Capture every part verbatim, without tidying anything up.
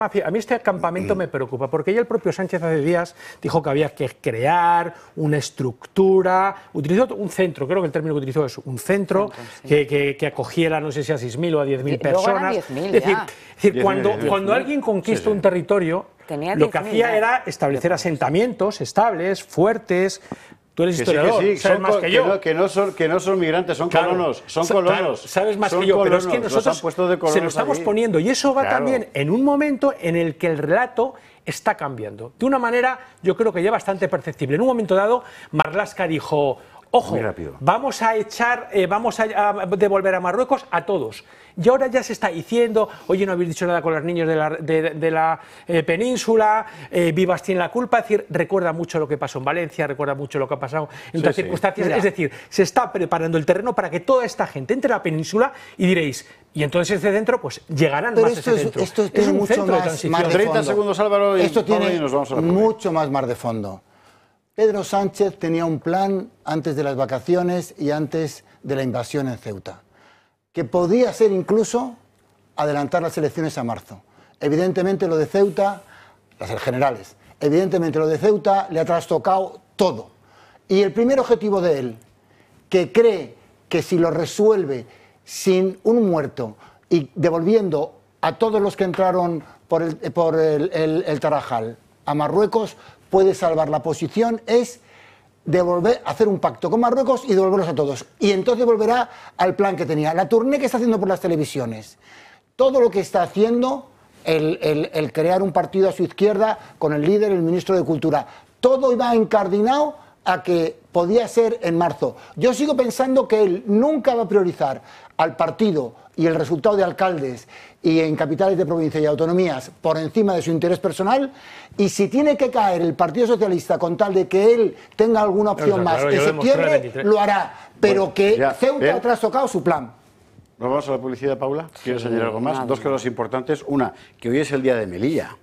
A mí este campamento me preocupa, porque ya el propio Sánchez hace días dijo que había que crear una estructura, utilizó un centro, creo que el término que utilizó es un centro, centro sí. que, que, que acogiera, no sé si a seis mil o a diez mil personas. diez mil es decir, ya. es decir cuando, cuando alguien conquista sí, sí. un territorio, Tenía lo que hacía ya. era establecer asentamientos estables, fuertes. Tú eres que historiador, sí, que sí, sabes son más que, que yo. No, que, no son, que no son migrantes, son claro, colonos, son so, colonos. Claro, sabes más son que yo, colonos, pero es que nosotros se lo estamos allí. poniendo y eso va claro. también en un momento en el que el relato está cambiando. De una manera, yo creo que ya bastante perceptible. En un momento dado, Marlaska dijo, ojo, vamos a echar, eh, vamos a, a devolver a Marruecos a todos. Y ahora ya se está diciendo, oye, no habéis dicho nada con los niños de la, de, de la eh, península, eh, Vivas tiene la culpa. Es decir, recuerda mucho lo que pasó en Valencia, recuerda mucho lo que ha pasado en otras sí, circunstancias. Sí. Es decir, se está preparando el terreno para que toda esta gente entre a la península y diréis, y entonces ese centro, pues llegarán Pero más esto ese es, centro. Esto tiene es un mucho centro más, de transición. más de treinta fondo. segundos, Álvaro, y esto tiene y nos vamos a la mucho más mar de fondo. Pedro Sánchez tenía un plan antes de las vacaciones y antes de la invasión en Ceuta, que podía ser incluso adelantar las elecciones a marzo. Evidentemente lo de Ceuta, las generales, evidentemente lo de Ceuta le ha trastocado todo. Y el primer objetivo de él, que cree que si lo resuelve sin un muerto y devolviendo a todos los que entraron por el, por el, el, el Tarajal a Marruecos, puede salvar la posición, es devolver, hacer un pacto con Marruecos y devolverlos a todos. Y entonces volverá al plan que tenía. La tournée que está haciendo por las televisiones, todo lo que está haciendo, el, el, el crear un partido a su izquierda con el líder, el ministro de Cultura, todo iba encardinado a que podía ser en marzo. Yo sigo pensando que él nunca va a priorizar al partido y el resultado de alcaldes y en capitales de provincia y autonomías por encima de su interés personal, y si tiene que caer el Partido Socialista con tal de que él tenga alguna opción no, más claro, en septiembre, lo hará, pero bueno, que ya, Ceuta bien. ha trastocado su plan. ¿Nos vamos a la publicidad, Paula? ¿Quieres sí, añadir algo más? Nada. Dos cosas importantes. Una, que hoy es el día de Melilla.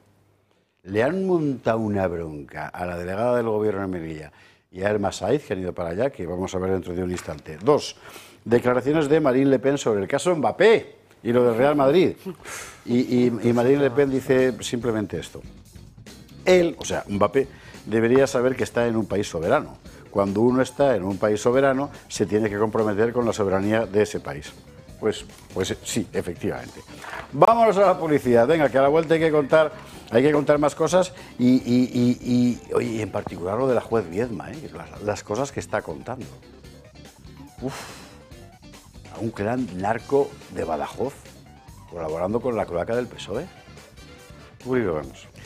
Le han montado una bronca a la delegada del gobierno de Melilla y a Elma Saiz, que han ido para allá, que vamos a ver dentro de un instante. Dos, declaraciones de Marine Le Pen sobre el caso Mbappé y lo del Real Madrid. Y, y, y Marine Le Pen dice simplemente esto. Él, o sea, Mbappé, debería saber que está en un país soberano. Cuando uno está en un país soberano, se tiene que comprometer con la soberanía de ese país. Pues, pues sí, efectivamente. Vámonos a la publicidad. Venga, que a la vuelta hay que contar, hay que contar más cosas y, y, y, y, oye, y en particular lo de la juez Viedma, ¿eh? las, las cosas que está contando. Uf, a un clan narco de Badajoz, colaborando con la cloaca del P S O E. Uy, lo vemos.